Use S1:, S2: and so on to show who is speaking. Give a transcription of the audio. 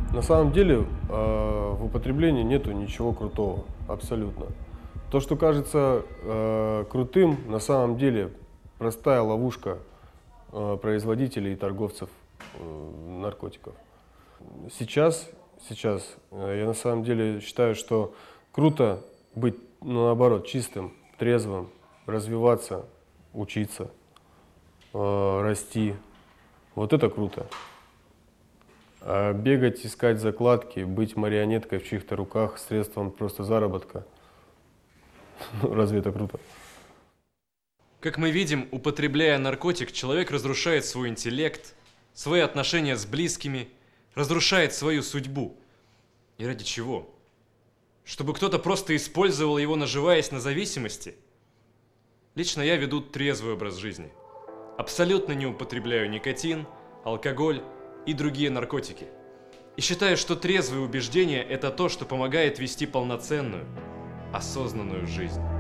S1: На самом деле в употреблении нету ничего крутого, абсолютно. То, что кажется крутым, на самом деле простая ловушка производителей и торговцев наркотиков. Сейчас я на самом деле считаю, что круто быть, ну, наоборот, чистым, трезвым, развиваться, учиться, расти. Вот это круто. А бегать, искать закладки, быть марионеткой в чьих-то руках, средством просто заработка. Ну, разве это круто?
S2: Как мы видим, употребляя наркотик, человек разрушает свой интеллект, свои отношения с близкими, разрушает свою судьбу. И ради чего? Чтобы кто-то просто использовал его, наживаясь на зависимости? Лично я веду трезвый образ жизни. Абсолютно не употребляю никотин, алкоголь и другие наркотики. И считаю, что трезвые убеждения – это то, что помогает вести полноценную, осознанную жизнь.